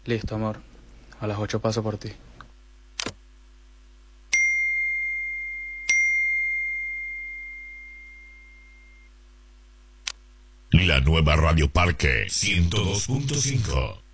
Listo, amor. A las 8 paso por ti. La nueva Radio Parque 102.5.